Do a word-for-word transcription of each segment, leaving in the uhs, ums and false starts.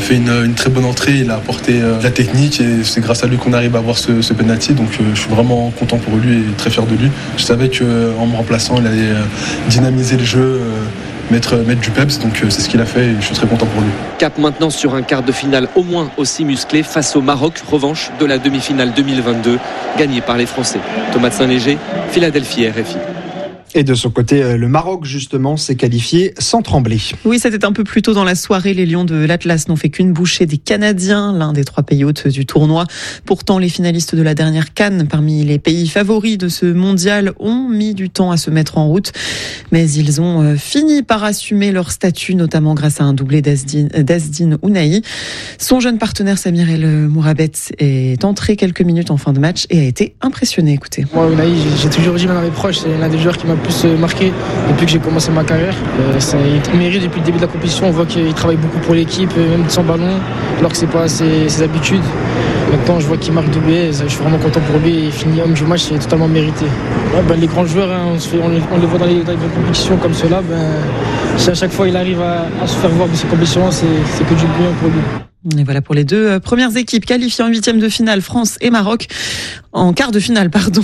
fait une, une très bonne entrée, il a apporté euh, la technique et c'est grâce à lui qu'on arrive à avoir ce, ce penalty. Donc euh, je suis vraiment content pour lui et très fier de lui. Je savais qu'en me remplaçant, il allait euh, dynamiser le jeu, euh, mettre, mettre du peps, donc euh, c'est ce qu'il a fait et je suis très content pour lui. Cap maintenant sur un quart de finale au moins aussi musclé face au Maroc, revanche de la demi-finale deux mille vingt-deux, gagnée par les Français. Thomas de Saint-Léger, Philadelphie, R F I. Et de son côté, le Maroc, justement, s'est qualifié sans trembler. Oui, c'était un peu plus tôt dans la soirée. Les Lions de l'Atlas n'ont fait qu'une bouchée des Canadiens, l'un des trois pays hôtes du tournoi. Pourtant, les finalistes de la dernière CAN, parmi les pays favoris de ce mondial, ont mis du temps à se mettre en route. Mais ils ont fini par assumer leur statut, notamment grâce à un doublé d'Azdine Ounahi. Son jeune partenaire Samir El Mourabet est entré quelques minutes en fin de match et a été impressionné. Écoutez. Moi, Ounahi, j'ai toujours dit, même à mes proches, c'est l'un des joueurs qui m'a plus marqué depuis que j'ai commencé ma carrière. Euh, ça, il mérite depuis le début de la compétition. On voit qu'il travaille beaucoup pour l'équipe, même sans ballon, alors que c'est pas ses, ses habitudes. Maintenant, je vois qu'il marque doublé. Je suis vraiment content pour lui. Il finit homme du match, c'est totalement mérité. Ouais, ben, les grands joueurs, hein, on, se fait, on, les, on les voit dans les, dans les compétitions comme cela. Ben, si à chaque fois il arrive à, à se faire voir de ces compétitions, c'est, c'est que du bien pour lui. Et voilà pour les deux premières équipes qualifiées en huitième de finale, France et Maroc. En quart de finale, pardon.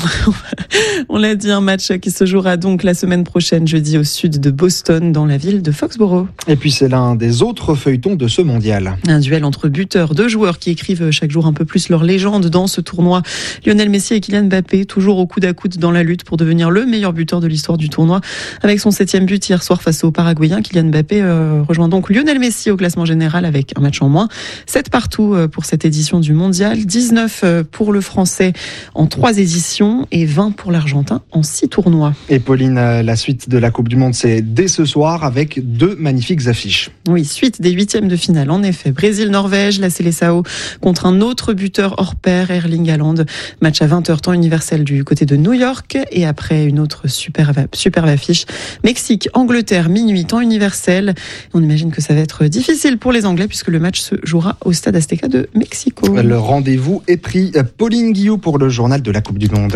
On l'a dit, un match qui se jouera donc la semaine prochaine, jeudi, au sud de Boston, dans la ville de Foxborough. Et puis c'est l'un des autres feuilletons de ce mondial. Un duel entre buteurs, deux joueurs qui écrivent chaque jour un peu plus leur légende dans ce tournoi. Lionel Messi et Kylian Mbappé, toujours au coude à coude dans la lutte pour devenir le meilleur buteur de l'histoire du tournoi. Avec son septième but hier soir face aux Paraguayens, Kylian Mbappé euh, rejoint donc Lionel Messi au classement général avec un match en moins. sept partout pour cette édition du mondial, dix-neuf pour le français en trois éditions et vingt pour l'Argentin en six tournois. Et Pauline, la suite de la Coupe du Monde, c'est dès ce soir avec deux magnifiques affiches. Oui, suite des huitièmes de finale. En effet, Brésil-Norvège, la Seleção contre un autre buteur hors pair, Erling Haaland. Match à vingt heures temps universel du côté de New York. Et après, une autre superbe, superbe affiche. Mexique-Angleterre, minuit, temps universel. On imagine que ça va être difficile pour les Anglais puisque le match se jouera au Stade Azteca de Mexico. Le rendez-vous est pris. Pauline Guillou pour le journal de la Coupe du Monde.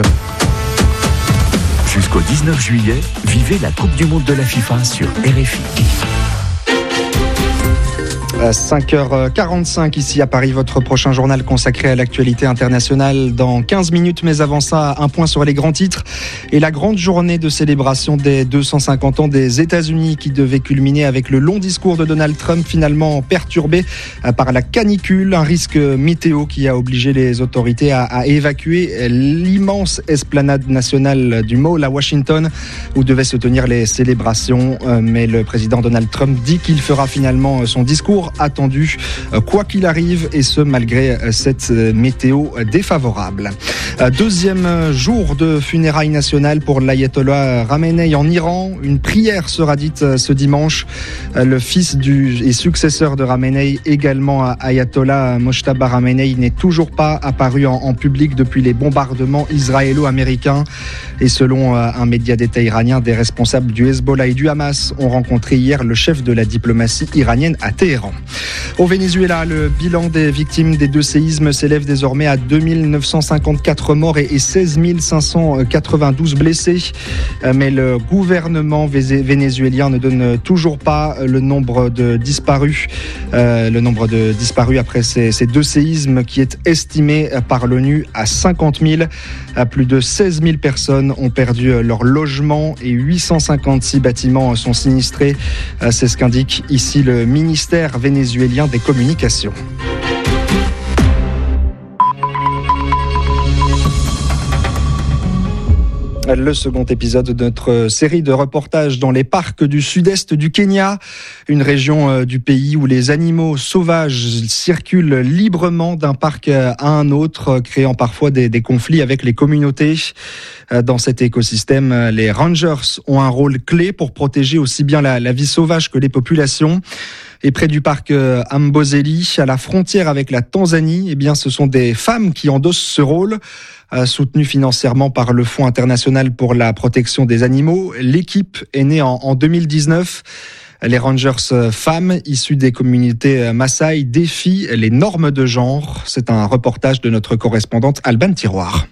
Jusqu'au dix-neuf juillet, vivez la Coupe du Monde de la FIFA sur R F I. cinq heures quarante-cinq ici à Paris, votre prochain journal consacré à l'actualité internationale dans quinze minutes. Mais avant ça, un point sur les grands titres et la grande journée de célébration des deux cent cinquante ans des États-Unis qui devait culminer avec le long discours de Donald Trump finalement perturbé par la canicule, un risque météo qui a obligé les autorités à, à évacuer l'immense esplanade nationale du Mall à Washington où devaient se tenir les célébrations. Mais le président Donald Trump dit qu'il fera finalement son discours attendu quoi qu'il arrive et ce malgré cette météo défavorable. Deuxième jour de funérailles nationales pour l'ayatollah Khamenei en Iran. Une prière sera dite ce dimanche. Le fils du et successeur de Khamenei, également ayatollah Mojtaba Khamenei, n'est toujours pas apparu en, en public depuis les bombardements israélo-américains. Et selon un média d'État iranien, des responsables du Hezbollah et du Hamas ont rencontré hier le chef de la diplomatie iranienne à Téhéran. Au Venezuela, le bilan des victimes des deux séismes s'élève désormais à deux mille neuf cent cinquante-quatre morts et seize mille cinq cent quatre-vingt-douze blessés. Mais le gouvernement vénézuélien ne donne toujours pas le nombre de disparus. Euh, le nombre de disparus après ces, ces deux séismes qui est estimé par l'ONU à cinquante mille. Plus de seize mille personnes ont perdu leur logement et huit cent cinquante-six bâtiments sont sinistrés. C'est ce qu'indique ici le ministère vénézuélien des communications. Le second épisode de notre série de reportages dans les parcs du sud-est du Kenya, une région du pays où les animaux sauvages circulent librement d'un parc à un autre, créant parfois des, des conflits avec les communautés. Dans cet écosystème, les rangers ont un rôle clé pour protéger aussi bien la, la vie sauvage que les populations. Et près du parc Amboseli, à la frontière avec la Tanzanie, eh bien, ce sont des femmes qui endossent ce rôle. Soutenue financièrement par le Fonds international pour la protection des animaux, l'équipe est née en, en deux mille dix-neuf. Les rangers femmes issues des communautés Maasai défient les normes de genre. C'est un reportage de notre correspondante Alban Tiroir.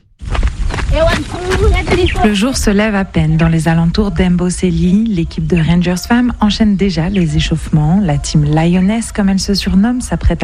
Le jour se lève à peine dans les alentours d'Amboseli. L'équipe de Rangers Femmes enchaîne déjà les échauffements. La team Lioness, comme elle se surnomme, s'apprête